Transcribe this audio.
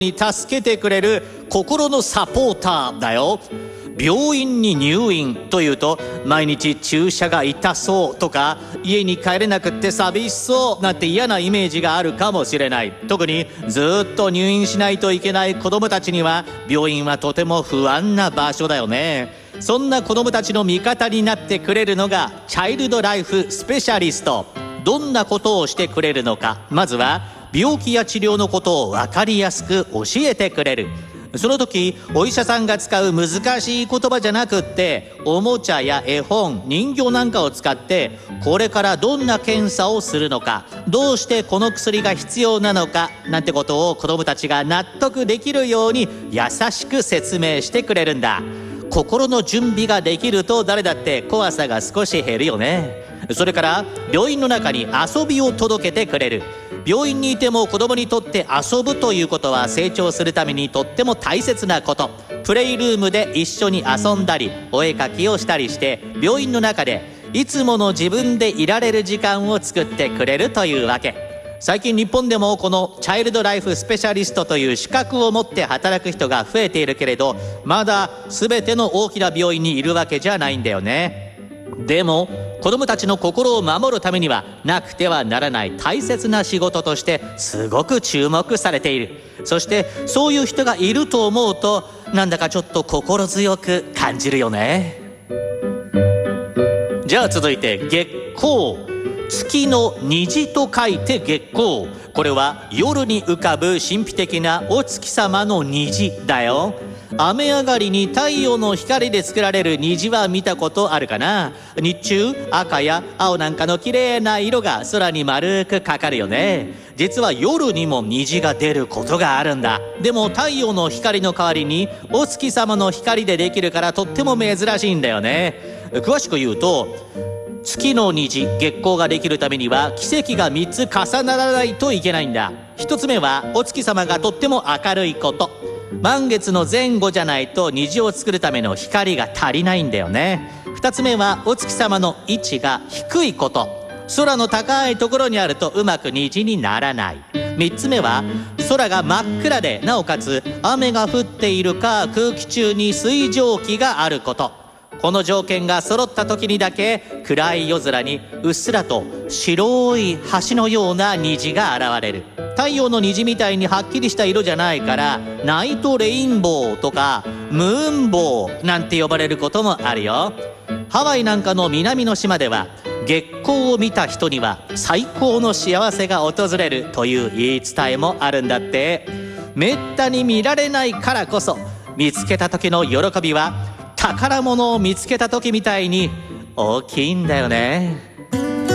に助けてくれる心のサポーターだよ。病院に入院というと毎日注射が痛そうとか家に帰れなくって寂しそうなんて嫌なイメージがあるかもしれない。特にずっと入院しないといけない子どもたちには病院はとても不安な場所だよね。そんな子どもたちの味方になってくれるのがチャイルドライフスペシャリスト。どんなことをしてくれるのか、まずは病気や治療のことを分かりやすく教えてくれる。その時お医者さんが使う難しい言葉じゃなくっておもちゃや絵本、人形なんかを使ってこれからどんな検査をするのか、どうしてこの薬が必要なのかなんてことを子どもたちが納得できるように優しく説明してくれるんだ。心の準備ができると誰だって怖さが少し減るよね。それから病院の中に遊びを届けてくれる。病院にいても子供にとって遊ぶということは成長するためにとっても大切なこと。プレイルームで一緒に遊んだりお絵描きをしたりして病院の中でいつもの自分でいられる時間を作ってくれるというわけ。最近日本でもこのチャイルドライフスペシャリストという資格を持って働く人が増えているけれど、まだ全ての大きな病院にいるわけじゃないんだよね。でも子どもたちの心を守るためにはなくてはならない大切な仕事としてすごく注目されている。そしてそういう人がいると思うとなんだかちょっと心強く感じるよね。じゃあ続いて月光。月の虹と書いて月光。これは夜に浮かぶ神秘的なお月様の虹だよ。雨上がりに太陽の光で作られる虹は見たことあるかな。日中赤や青なんかの綺麗な色が空に丸くかかるよね。実は夜にも虹が出ることがあるんだ。でも太陽の光の代わりにお月様の光でできるからとっても珍しいんだよね。詳しく言うと月の虹、月光ができるためには奇跡が3つ重ならないといけないんだ。1つ目はお月様がとっても明るいこと。満月の前後じゃないと虹を作るための光が足りないんだよね。2つ目はお月様の位置が低いこと。空の高いところにあるとうまく虹にならない。3つ目は空が真っ暗でなおかつ雨が降っているか空気中に水蒸気があること。この条件が揃った時にだけ暗い夜空にうっすらと白い橋のような虹が現れる。太陽の虹みたいにはっきりした色じゃないからナイトレインボーとかムーンボーなんて呼ばれることもあるよ。ハワイなんかの南の島では月光を見た人には最高の幸せが訪れるという言い伝えもあるんだって。めったに見られないからこそ見つけた時の喜びは宝物を見つけた時みたいに大きいんだよね。